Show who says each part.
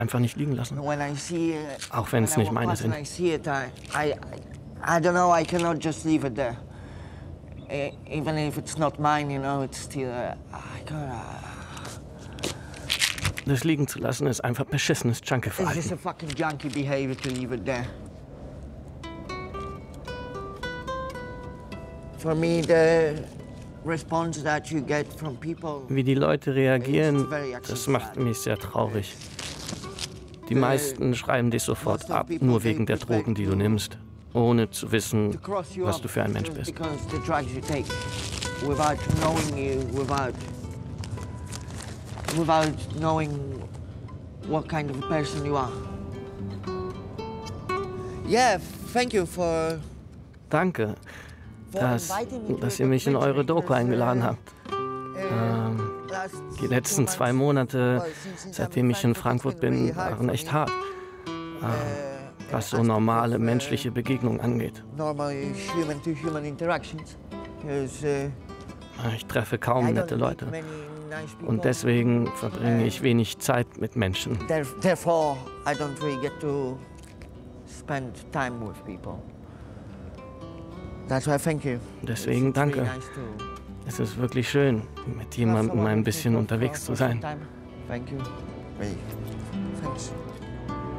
Speaker 1: einfach nicht liegen lassen. Auch wenn es nicht meine sind.
Speaker 2: I don't know, I cannot just leave it there. Even if it's not mine, you know, it's still, I gotta...
Speaker 1: Das liegen zu lassen ist einfach beschissenes
Speaker 2: It's just
Speaker 1: Junkie-Verhalten.
Speaker 2: a fucking junkie behavior to leave it there. For me, the response that you get from people...
Speaker 1: Wie die Leute reagieren, das macht mich sehr traurig. Die meisten schreiben dich sofort ab, nur wegen der Drogen, die du nimmst, ohne zu wissen, was du für ein Mensch bist.
Speaker 2: Without knowing what kind of a person you are. Yeah, thank you for...
Speaker 1: Danke, dass ihr mich in eure Doku eingeladen habt. Die letzten 2 Monate, seitdem ich in Frankfurt bin, waren echt hart. Was so normale menschliche Begegnungen angeht. Ich treffe kaum nette Leute. Und deswegen verbringe ich wenig Zeit mit Menschen.
Speaker 2: Therefore, I don't really get to spend time with people. That's why thank you.
Speaker 1: Deswegen danke. Es ist wirklich schön, mit jemandem ein bisschen unterwegs zu sein.
Speaker 2: Thank you. Thanks.